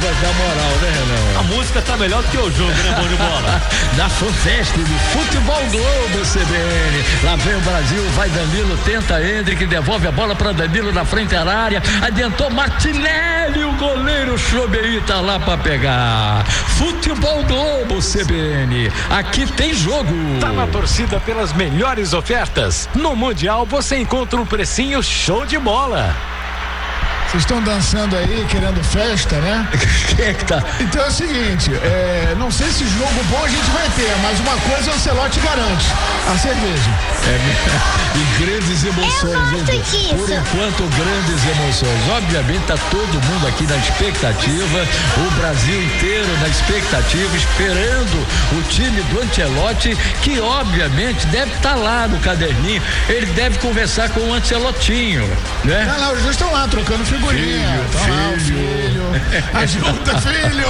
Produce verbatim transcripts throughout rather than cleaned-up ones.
vai dar moral, né, Renan? A música tá melhor do que o jogo, né, bom de bola? Na FanFest do Futebol Globo C B N. Lá vem o Brasil, vai Danilo, tenta Hendrick, devolve a bola para Danilo na frente da área, adiantou Martinelli, o goleiro Chobeí tá lá para pegar. Futebol Globo C B N, aqui tem jogo. Tá na torcida pelas melhores ofertas. No Mundial você encontra um precinho show de bola. Vocês estão dançando aí, querendo festa, né? Quem é que tá? Então é o seguinte, é, não sei se jogo bom a gente vai ter, mas uma coisa o Ancelotti garante: a cerveja. É, e grandes emoções, hein? Por enquanto, grandes emoções. Obviamente, tá todo mundo aqui na expectativa, o Brasil inteiro na expectativa, esperando o time do Ancelotti, que obviamente deve estar tá lá no caderninho. Ele deve conversar com o Ancelotinho, né? Não, não, os dois estão lá trocando figurinha. Filho, tá filho. lá, filho. Ajuda, filho.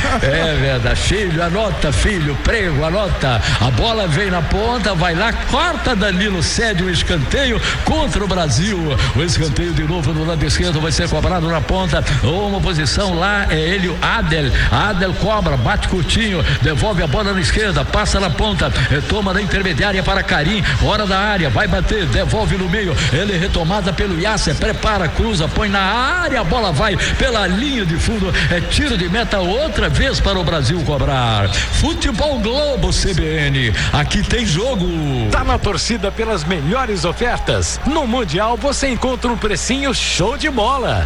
É verdade, filho, anota, filho, prego, anota. A bola vem na ponta, vai lá, corta Danilo, cede o escanteio contra o Brasil. O escanteio de novo no lado esquerdo vai ser cobrado na ponta. Uma posição lá, é ele, o Adel. Adel cobra, bate curtinho, devolve a bola na esquerda, passa na ponta, retoma na intermediária para Karim, hora da área, vai bater, devolve no meio. Ele é retomada pelo Yasser, prepara, cruza, põe na área, a bola vai pela linha de fundo, é tiro de meta outra vez para o Brasil cobrar. Futebol Globo C B N, aqui tem jogo. Tá na torcida pelas melhores ofertas. No Mundial você encontra um precinho show de bola.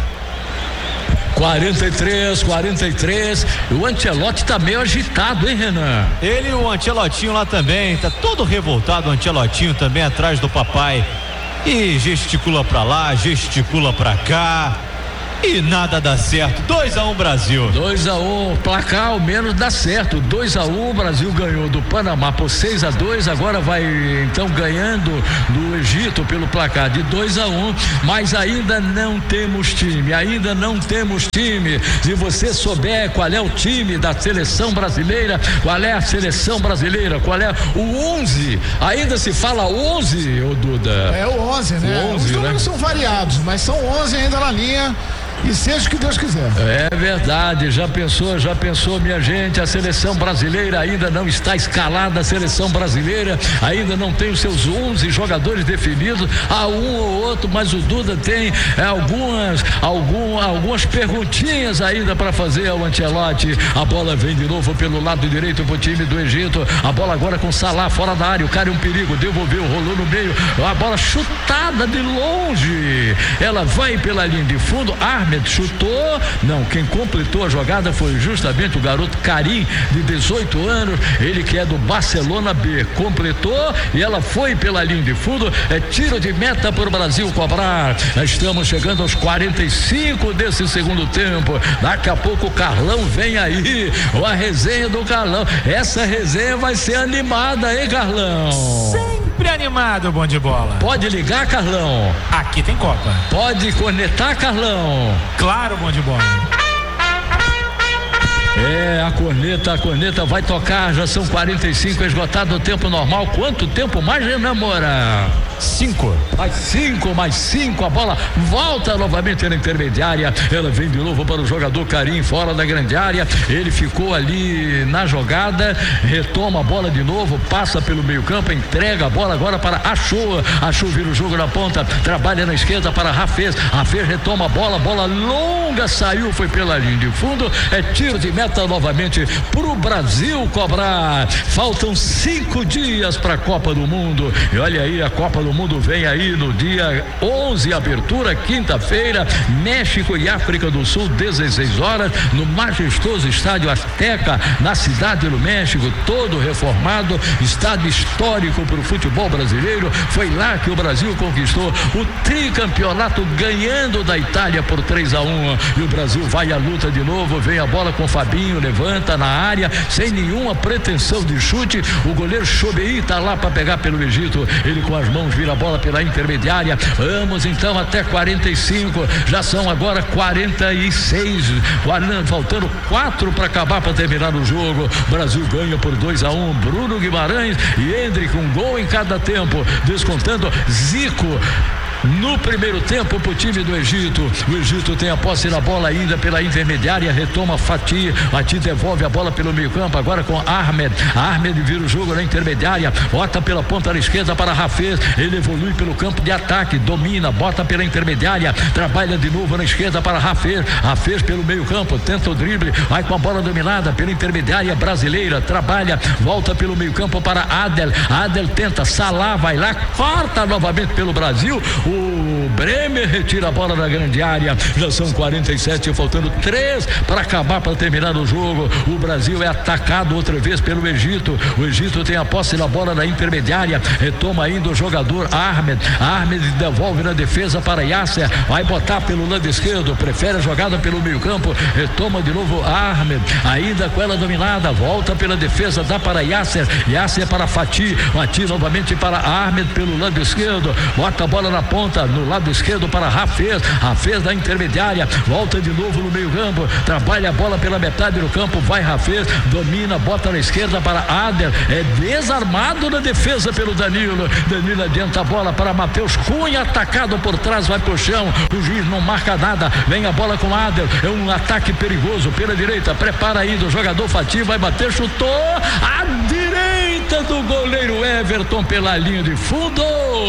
quarenta e três, quarenta e três. O Ancelotti tá meio agitado, hein, Renan? Ele e o Ancelotinho lá também, tá todo revoltado. O Ancelotinho também atrás do papai. E gesticula pra lá, gesticula pra cá. E nada dá certo. dois a um Brasil. dois a um, placar ao menos dá certo. dois a um, o Brasil ganhou do Panamá por seis a dois, agora vai então ganhando do Egito pelo placar de dois a um, mas ainda não temos time, ainda não temos time. Se você souber qual é o time da seleção brasileira, qual é a seleção brasileira, qual é o onze, ainda se fala onze, ô Duda? É o onze, né? O onze, os números, né, são variados, mas são onze ainda na linha. E seja o que Deus quiser. É verdade, já pensou, já pensou, minha gente, a seleção brasileira ainda não está escalada, a seleção brasileira ainda não tem os seus onze jogadores definidos, há um ou outro, mas o Duda tem é, algumas, algum, algumas perguntinhas ainda para fazer ao Ancelotti. A bola vem de novo pelo lado direito pro time do Egito, a bola agora com Salah fora da área, o cara é um perigo, devolveu, rolou no meio, a bola chutada de longe, ela vai pela linha de fundo, Ahmed chutou, não, quem completou a jogada foi justamente o garoto Karim, de dezoito anos, ele que é do Barcelona B, completou e ela foi pela linha de fundo, é tiro de meta para o Brasil cobrar. Estamos chegando aos quarenta e cinco desse segundo tempo, daqui a pouco o Carlão vem aí, a resenha do Carlão, essa resenha vai ser animada, hein, Carlão? Sempre animado, bom de bola. Pode ligar, Carlão? Aqui tem Copa. Pode cornetar, Carlão? Claro, bom de bola. É, a corneta, a corneta vai tocar, já são quarenta e cinco, esgotado o tempo normal. Quanto tempo mais, Renan Moura? Cinco. Mais cinco, mais cinco, a bola volta novamente na intermediária, ela vem de novo para o jogador Karim, fora da grande área, ele ficou ali na jogada, retoma a bola de novo, passa pelo meio campo, entrega a bola agora para Achou, Achou vira o jogo na ponta, trabalha na esquerda para Rafez, Rafez retoma a bola, bola longa, saiu, foi pela linha de fundo, é tiro de meta novamente pro Brasil cobrar. Faltam cinco dias para a Copa do Mundo, e olha aí, a Copa do Mundo vem aí no dia onze, abertura, quinta-feira, México e África do Sul, dezesseis horas, no majestoso estádio Azteca, na cidade do México, todo reformado, estádio histórico para o futebol brasileiro. Foi lá que o Brasil conquistou o tricampeonato, ganhando da Itália por três a um, e o Brasil vai à luta de novo, vem a bola com Fabinho, levanta na área, sem nenhuma pretensão de chute, o goleiro Chobeí tá lá para pegar pelo Egito, ele com as mãos vira a bola pela intermediária. Vamos então até quarenta e cinco, já são agora quarenta e seis, faltando quatro para acabar, para terminar o jogo. Brasil ganha por dois a um, Bruno Guimarães e Hendrick, um gol em cada tempo, descontando Zico. no primeiro tempo pro time do Egito. O Egito tem a posse na bola ainda pela intermediária, retoma Fatih, Fatih devolve a bola pelo meio campo, agora com Ahmed, Ahmed vira o jogo na intermediária, bota pela ponta da esquerda para Hafez, ele evolui pelo campo de ataque, domina, bota pela intermediária, trabalha de novo na esquerda para Hafez, Hafez pelo meio campo, tenta o drible, vai com a bola dominada pela intermediária brasileira, trabalha, volta pelo meio campo para Adel, Adel tenta, Salah vai lá, corta novamente pelo Brasil, o Bremer retira a bola da grande área, já são quarenta e sete, faltando três para acabar, para terminar o jogo. O Brasil é atacado outra vez pelo Egito, o Egito tem a posse da bola na intermediária, retoma ainda o jogador Ahmed, Ahmed devolve na defesa para Yasser, vai botar pelo lado esquerdo, prefere a jogada pelo meio campo, retoma de novo Ahmed, ainda com ela dominada, volta pela defesa, dá para Yasser, Yasser para Fatih, Fatih novamente para Ahmed pelo lado esquerdo, bota a bola na ponta, no lado esquerdo para Hafez, Hafez da intermediária, volta de novo no meio campo, trabalha a bola pela metade do campo, vai Hafez, domina, bota na esquerda para Adel, é desarmado na defesa pelo Danilo, Danilo adianta a bola para Matheus Cunha, atacado por trás, vai pro chão, o juiz não marca nada, vem a bola com Adel, é um ataque perigoso pela direita, prepara ainda o jogador Fatih, vai bater, chutou, a direita do goleiro Everton pela linha de fundo,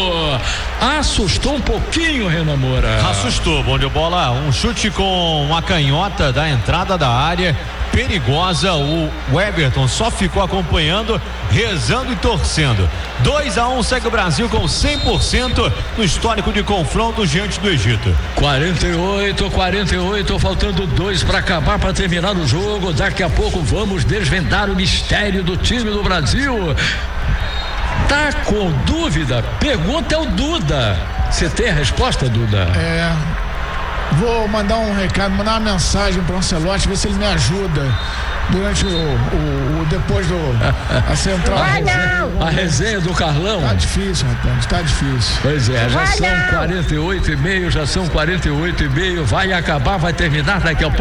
assustou um pouquinho, Renan Moura. Assustou, bom de bola, um chute com uma canhota da entrada da área, perigosa, o Everton só ficou acompanhando, rezando e torcendo. dois a um, segue o Brasil com cem por cento no histórico de confronto diante do Egito. quarenta e oito, quarenta e oito, faltando dois para acabar, para terminar o jogo. Daqui a pouco vamos desvendar o mistério do time do Brasil. Tá com dúvida? Pergunta é o Duda. Você tem a resposta, Duda? É. Vou mandar um recado, mandar uma mensagem para o Ancelotti, ver se ele me ajuda durante o, o, o depois do a central. A resenha, a resenha do Carlão. Tá difícil, rapaz, tá difícil. Pois é, já são quarenta e oito e meio, já são quarenta e oito e meio, vai acabar, vai terminar daqui a pouco.